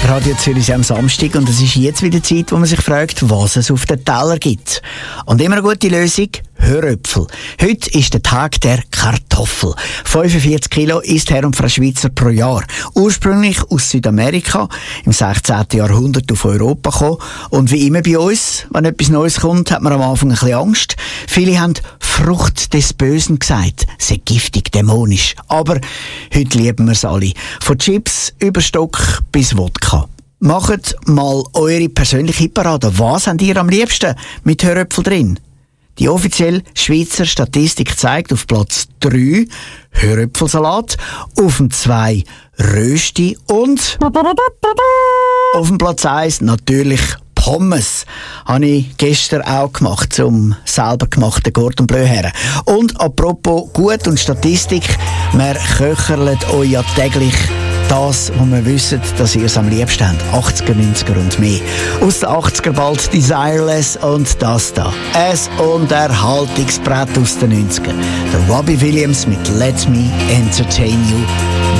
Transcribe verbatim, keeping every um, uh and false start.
Radio Zürich am Samstag und es ist jetzt wieder Zeit, wo man sich fragt, was es auf den Teller gibt. Und immer eine gute Lösung, Höröpfel. Heute ist der Tag der Kartoffel. fünfundvierzig Kilo isst Herr und Frau Schweizer pro Jahr. Ursprünglich aus Südamerika, im sechzehnten Jahrhundert auf Europa gekommen. Und wie immer bei uns, wenn etwas Neues kommt, hat man am Anfang ein bisschen Angst. Viele haben Frucht des Bösen gesagt. Sehr giftig, dämonisch. Aber heute lieben wir es alle. Von Chips über Stock bis Wodka. Macht mal eure persönliche Parade. Was habt ihr am liebsten mit Höröpfel drin? Die offizielle Schweizer Statistik zeigt auf Platz drei Höröpfelsalat, auf dem zwei Rösti und auf dem Platz eins natürlich Pommes. Habe ich gestern auch gemacht, zum selber gemachten Cordon Bleu her. Und apropos Gut und Statistik, wir köcherlet euch ja täglich das, was wir wissen, dass ihr es am liebsten habt. achtziger, neunziger und mehr. Aus den achtziger bald Desireless und das da. Ein Unterhaltungsbrett aus den neunzigern. Der Robbie Williams mit Let Me Entertain You.